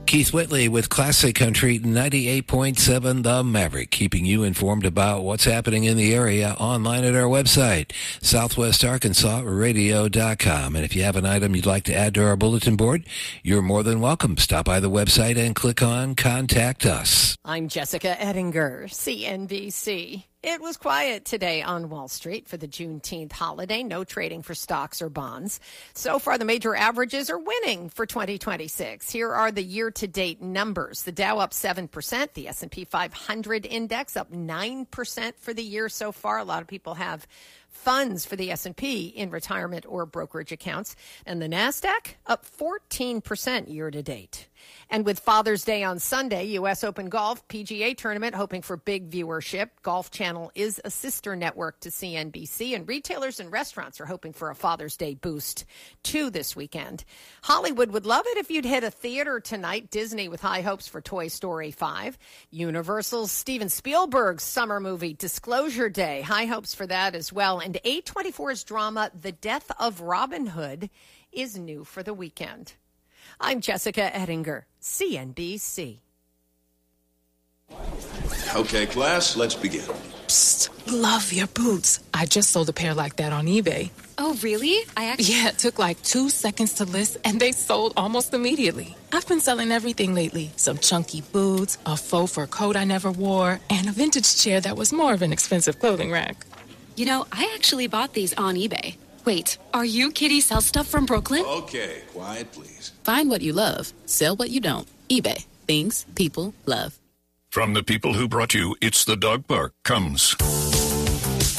Keith Whitley with Classic Country 98.7 The Maverick, keeping you informed about what's happening in the area online at our website, southwestarkansasradio.com. And if you have an item you'd like to add to our bulletin board, you're more than welcome. Stop by the website and click on Contact Us. I'm Jessica Ettinger, CNBC. It was quiet today on Wall Street for the Juneteenth holiday. No trading for stocks or bonds. So far, the major averages are winning for 2026. Here are the year-to-date numbers. The Dow up 7%. The S&P 500 index up 9% for the year so far. A lot of people have funds for the S&P in retirement or brokerage accounts. And the NASDAQ up 14% year-to-date. And with Father's Day on Sunday, U.S. Open Golf PGA Tournament hoping for big viewership. Golf Channel is a sister network to CNBC, and retailers and restaurants are hoping for a Father's Day boost, too, this weekend. Hollywood would love it if you'd hit a theater tonight. Disney with high hopes for Toy Story 5. Universal's Steven Spielberg's summer movie, Disclosure Day. High hopes for that as well. And A24's drama, The Death of Robin Hood, is new for the weekend. I'm Jessica Ettinger, CNBC. Okay, class, let's begin. Psst, love your boots. I just sold a pair like that on eBay. Oh, really? Yeah, it took like 2 seconds to list, and they sold almost immediately. I've been selling everything lately. Some chunky boots, a faux fur coat I never wore, and a vintage chair that was more of an expensive clothing rack. You know, I actually bought these on eBay. Wait, are you Kitty Sell Stuff from Brooklyn? Okay, quiet, please. Find what you love. Sell what you don't. eBay. Things people love. From the people who brought you It's the Dog Park comes